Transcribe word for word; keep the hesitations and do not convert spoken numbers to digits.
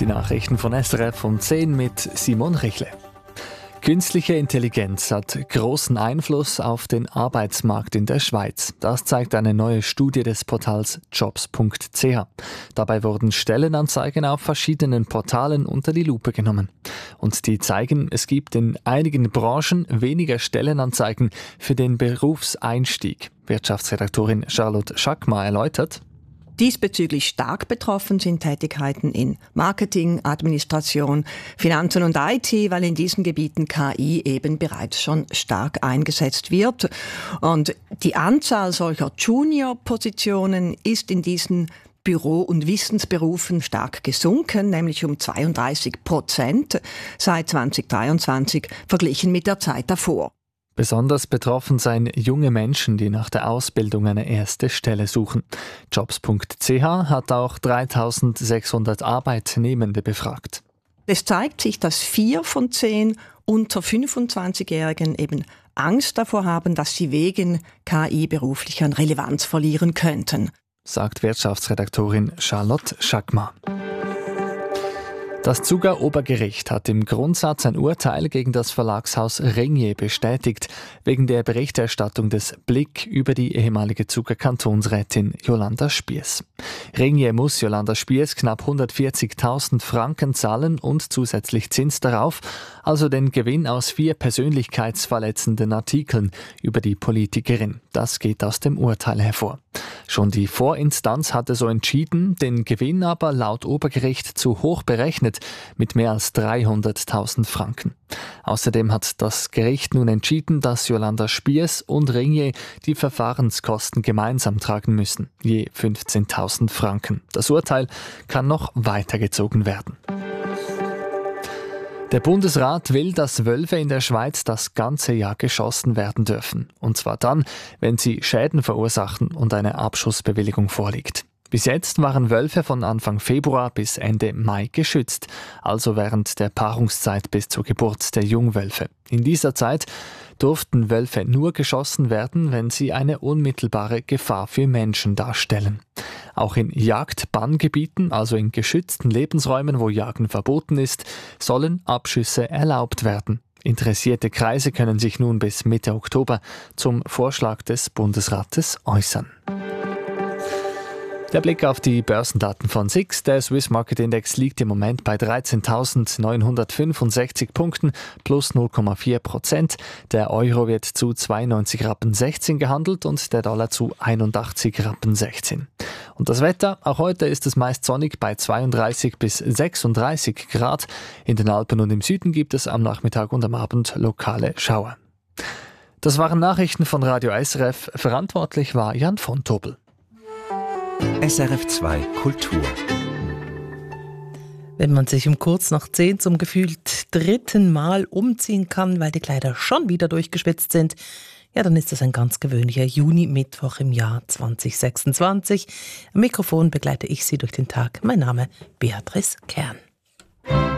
Die Nachrichten von S R F um zehn mit Simon Richle. Künstliche Intelligenz hat großen Einfluss auf den Arbeitsmarkt in der Schweiz. Das zeigt eine neue Studie des Portals jobs punkt c h. Dabei wurden Stellenanzeigen auf verschiedenen Portalen unter die Lupe genommen. Und die zeigen, es gibt in einigen Branchen weniger Stellenanzeigen für den Berufseinstieg. Wirtschaftsredaktorin Charlotte Schackmar erläutert: Diesbezüglich stark betroffen sind Tätigkeiten in Marketing, Administration, Finanzen und I T, weil in diesen Gebieten K I eben bereits schon stark eingesetzt wird. Und die Anzahl solcher Junior-Positionen ist in diesen Büro- und Wissensberufen stark gesunken, nämlich um zweiunddreißig Prozent seit zweitausenddreiundzwanzig verglichen mit der Zeit davor. Besonders betroffen seien junge Menschen, die nach der Ausbildung eine erste Stelle suchen. jobs punkt c h hat auch dreitausendsechshundert Arbeitnehmende befragt. Es zeigt sich, dass vier von zehn unter fünfundzwanzigjährigen eben Angst davor haben, dass sie wegen K I beruflich an Relevanz verlieren könnten, sagt Wirtschaftsredaktorin Charlotte Schackmar. Das Zuger Obergericht hat im Grundsatz ein Urteil gegen das Verlagshaus Ringier bestätigt, wegen der Berichterstattung des Blick über die ehemalige Zuger Kantonsrätin Jolanda Spiess. Ringier muss Jolanda Spiess knapp hundertvierzigtausend Franken zahlen und zusätzlich Zins darauf, also den Gewinn aus vier persönlichkeitsverletzenden Artikeln über die Politikerin. Das geht aus dem Urteil hervor. Schon die Vorinstanz hatte so entschieden, den Gewinn aber laut Obergericht zu hoch berechnet, mit mehr als dreihunderttausend Franken. Außerdem hat das Gericht nun entschieden, dass Jolanda Spiess und Ringier die Verfahrenskosten gemeinsam tragen müssen, je fünfzehntausend Franken. Das Urteil kann noch weitergezogen werden. Der Bundesrat will, dass Wölfe in der Schweiz das ganze Jahr geschossen werden dürfen. Und zwar dann, wenn sie Schäden verursachen und eine Abschussbewilligung vorliegt. Bis jetzt waren Wölfe von Anfang Februar bis Ende Mai geschützt, also während der Paarungszeit bis zur Geburt der Jungwölfe. In dieser Zeit durften Wölfe nur geschossen werden, wenn sie eine unmittelbare Gefahr für Menschen darstellen. Auch in Jagdbanngebieten, also in geschützten Lebensräumen, wo Jagen verboten ist, sollen Abschüsse erlaubt werden. Interessierte Kreise können sich nun bis Mitte Oktober zum Vorschlag des Bundesrates äußern. Der Blick auf die Börsendaten von S I X. Der Swiss Market Index liegt im Moment bei dreizehntausendneunhundertfünfundsechzig Punkten plus null Komma vier Prozent. Der Euro wird zu zweiundneunzig Rappen sechzehn gehandelt und der Dollar zu einundachtzig Rappen sechzehn. Und das Wetter, auch heute ist es meist sonnig bei zweiunddreißig bis sechsunddreißig Grad. In den Alpen und im Süden gibt es am Nachmittag und am Abend lokale Schauer. Das waren Nachrichten von Radio S R F. Verantwortlich war Jan von Tobel. S R F zwei Kultur. Wenn man sich um kurz nach zehn zum gefühlt dritten Mal umziehen kann, weil die Kleider schon wieder durchgeschwitzt sind, ja, dann ist das ein ganz gewöhnlicher Juni-Mittwoch im Jahr zwanzig sechsundzwanzig. Am Mikrofon begleite ich Sie durch den Tag. Mein Name Beatrice Kern.